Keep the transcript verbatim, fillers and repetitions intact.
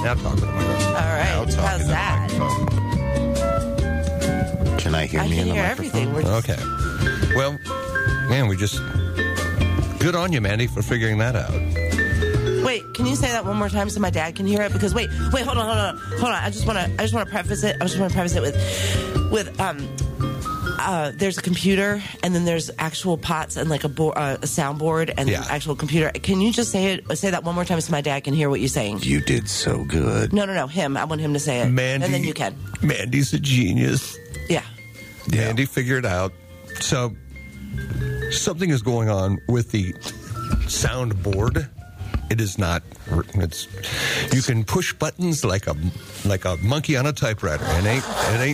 now talk with the microphone. All right. Now talking How's to the that? microphone. Can I hear I me can in the hear microphone? everything. We're just, Okay. Well, man, we just... Good on you, Mandy, for figuring that out. Wait, can you say that one more time so my dad can hear it? Because wait, wait, hold on, hold on, hold on. I just want to, I just want to preface it. I just want to preface it with, with um, uh, there's a computer and then there's actual pots and like a bo- uh, a soundboard and Yeah. an actual computer. Can you just say it? Say that one more time so my dad can hear what you're saying. You did so good. No, no, no, him. I want him to say it, Mandy, and then you can. Mandy's a genius. Yeah. Yeah. Mandy figured out. So something is going on with the soundboard. It is not. It's. You can push buttons like a like a monkey on a typewriter. It ain't. It ain't